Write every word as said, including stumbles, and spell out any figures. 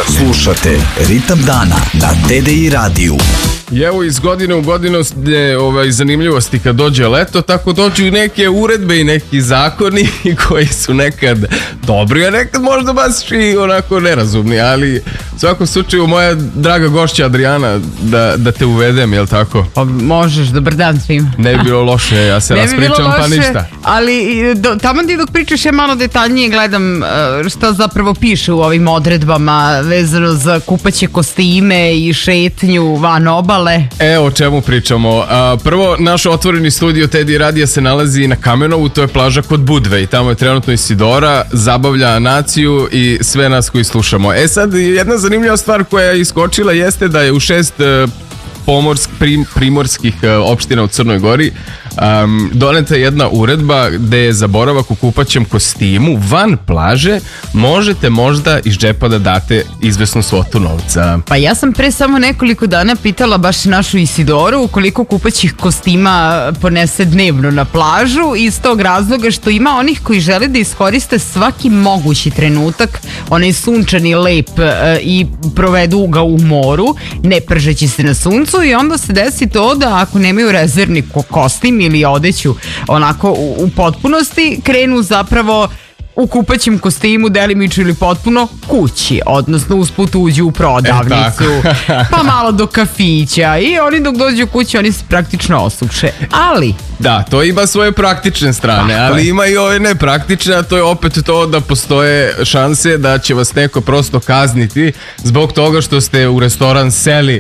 Slušate Ritam dana na T D I radiju. I evo iz godine u godinu ovaj, zanimljivosti kad dođe leto, tako dođu i neke uredbe i neki zakoni koji su nekad dobri, a nekad možda baš i onako nerazumni, ali u svakom slučaju moja draga gošća Adrijana, da, da te uvedem, jel tako? Pa možeš, dobar dan svima. Ne bi bilo loše, ja se raspričam pa ništa. Ali do, tamo ti dok pričaš ja malo detaljnije gledam uh, šta zapravo piše u ovim odredbama vezano za kupaće kostime i šetnju van obale. E, o čemu pričamo? A, prvo, naš otvoreni studio T D I radija se nalazi na Kamenovu, to je plaža kod Budve i tamo je trenutno Isidora, zabavlja naciju i sve nas koji slušamo. E sad, jedna zanimljiva stvar koja je iskočila jeste da je u šest pomorsk, prim, primorskih opština u Crnoj Gori um, doneta jedna uredba gde je za boravak u kupaćem kostimu van plaže možete možda iz džepa da date izvesnu svotu novca. Pa ja sam pre samo nekoliko dana pitala baš našu Isidoru koliko kupaćih kostima ponese dnevno na plažu iz tog razloga što ima onih koji žele da iskoriste svaki mogući trenutak, onaj sunčani lep e, i provedu ga u moru, ne pržeći se na suncu i onda se desi to da ako nemaju rezervni kostim ili odeću onako u, u potpunosti, krenu zapravo u kupaćem kostimu delimično ili potpuno kući, odnosno usput uđu u prodavnicu, e, pa malo do kafića i oni dok dođu u kući oni se praktično osuše, ali da, to ima svoje praktične strane, ah, ali ima i ove nepraktične, a to je opet to da postoje šanse da će vas neko prosto kazniti zbog toga što ste u restoran seli